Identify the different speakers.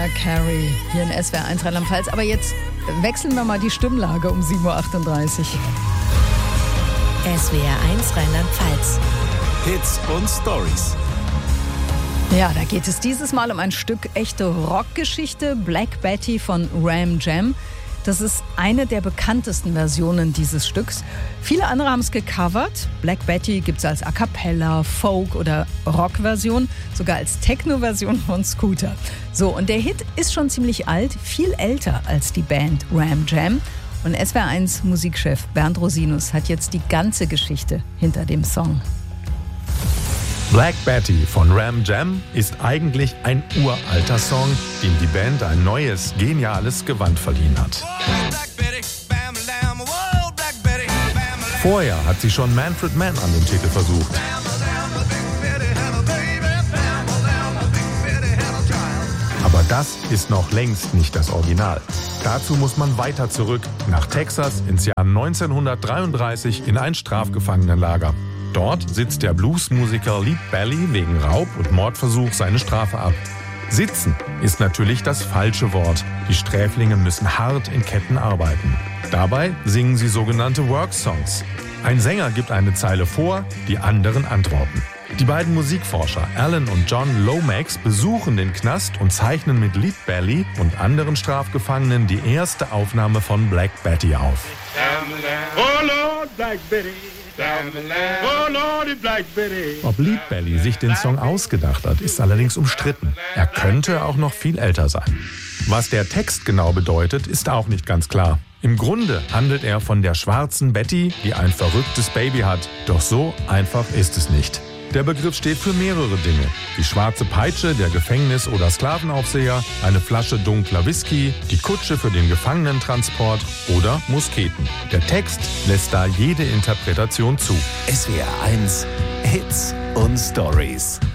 Speaker 1: Carey hier in SWR 1 Rheinland-Pfalz. Aber jetzt wechseln wir mal die Stimmlage um 7.38 Uhr.
Speaker 2: SWR 1 Rheinland-Pfalz.
Speaker 3: Hits und Stories.
Speaker 1: Ja, da geht es dieses Mal um ein Stück echte Rockgeschichte, Black Betty von Ram Jam. Das ist eine der bekanntesten Versionen dieses Stücks. Viele andere haben es gecovert. Black Betty gibt es als A Cappella, Folk- oder Rock-Version, sogar als Techno-Version von Scooter. So, und der Hit ist schon ziemlich alt, viel älter als die Band Ram Jam. Und SWR1 Musikchef Bernd Rosinus hat jetzt die ganze Geschichte hinter dem Song.
Speaker 4: Black Betty von Ram Jam ist eigentlich ein uralter Song, dem die Band ein neues, geniales Gewand verliehen hat. Vorher hat sie schon Manfred Mann an dem Titel versucht. Aber das ist noch längst nicht das Original. Dazu muss man weiter zurück, nach Texas ins Jahr 1933 in ein Strafgefangenenlager. Dort sitzt der Bluesmusiker Lead Belly wegen Raub und Mordversuch seine Strafe ab. Sitzen ist natürlich das falsche Wort. Die Sträflinge müssen hart in Ketten arbeiten. Dabei singen sie sogenannte Work-Songs. Ein Sänger gibt eine Zeile vor, die anderen antworten. Die beiden Musikforscher Alan und John Lomax besuchen den Knast und zeichnen mit Lead Belly und anderen Strafgefangenen die erste Aufnahme von Black Betty auf.
Speaker 5: Oh Lord, Black Betty. Oh Lordy, Black Betty.
Speaker 4: Ob Lead Belly sich den Song ausgedacht hat, ist allerdings umstritten. Er könnte auch noch viel älter sein. Was der Text genau bedeutet, ist auch nicht ganz klar. Im Grunde handelt er von der schwarzen Betty, die ein verrücktes Baby hat. Doch so einfach ist es nicht. Der Begriff steht für mehrere Dinge. Die schwarze Peitsche, der Gefängnis- oder Sklavenaufseher, eine Flasche dunkler Whisky, die Kutsche für den Gefangenentransport oder Musketen. Der Text lässt da jede Interpretation zu.
Speaker 3: SWR 1 Hits und Stories.